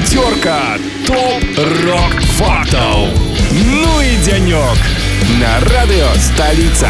Пятерка топ-рок-фактов. Ну и денек на радио «Столица».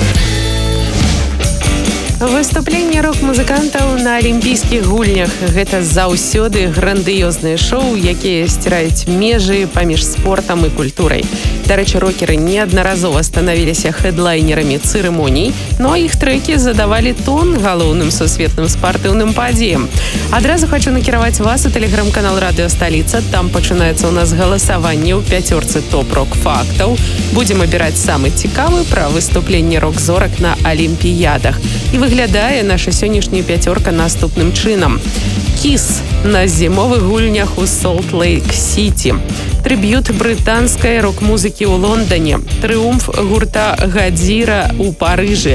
Выступленне рок-музыкантаў на алімпійскіх гульнях – гэта заўсёды грандыёзныя шоу, якія сціраюць межы паміж спортам і культурай. Дарэчы, рокеры неаднаразова станавіліся хэдлайнерамі цырымоній, но іх трэкі задавалі тон галоўным сусветным спартыўным падзеям. Адразу хочу накіраваць вас у тэлеграм-канал «Радыё Сталіца». Там пачынаецца ў нас галасаванне ў пяцёрцы топ-рок-фактаў. Будзем абіраць самы цікавы пра выступленне рок-зорак на алімпіядах. І выглядае наша сённяшняя пяцёрка наступным чынам. Kiss на зімовых гульнях у Солт-Лейк-Сіці. Трыб'ют брытанскай рок-музыкі ў Лондоне. Трыумф гурта Гадзіра ў Парыжы.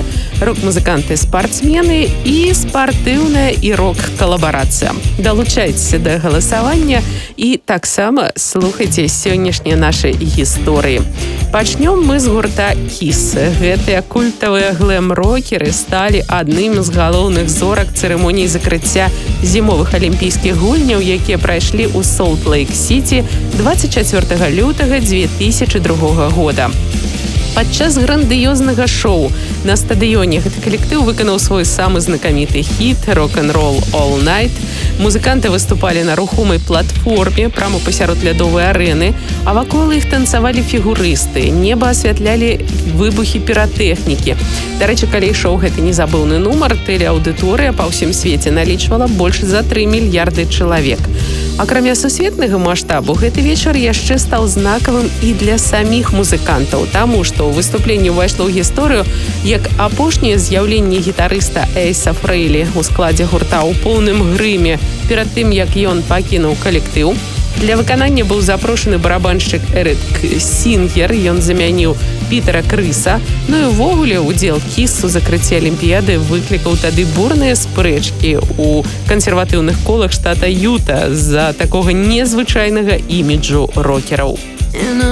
Рок-музыканты-спартсмены і спартыўная і рок-калабарацыя. Далучайцеся да галасавання і таксама слухайце сённяшнія нашы гісторыі. Пачнём мы з гурта Kiss. Гэтыя культавыя глэм-рокеры сталі адным з галоўных зорак цырымоніі закрыцця зімовых алімпійскіх гульняў, якія прайшлі ў Солт-Лейк-Сіці 24 лютага 2002 года. Падчас грандыёзнага шоу на стадыёне гэты калектыў выканаў свой самы знакаміты хіт «Rock-and-Roll All Night». Музыканты выступалі на рухомай платформе прямо пасярод лядовай арэны, а вакол іх танцавалі фігурысты. Неба асвятлялі выбухі піратэхнікі. Дарэчы, калі ішоў гэты незабыўны нумар, тэлеаўдыторыя па ўсім свеце налічвала больш за 3 мільярды чалавек. Акрамя сусветнага маштабу, гэты вечар яшчэ стаў знакавым і для саміх музыкантаў, таму што ў выступленні ўвайшло ў гісторыю як апошняе з'яўленне гітарыста Эйса Фрэйлі ў складзе гурта ў поўным грыме перад тым, як ён пакінуў калектыў. Для выканання быў запрошаны барабаншчык Эрік Сінгер, ён замяніў Пітера Крыса. Ну і ўвогуле удзел Kiss у закрыцці алімпіяды выклікаў тады бурныя спрэчкі ў кансерватыўных колах штата Юта з-за такога незвычайнага іміджу рокераў.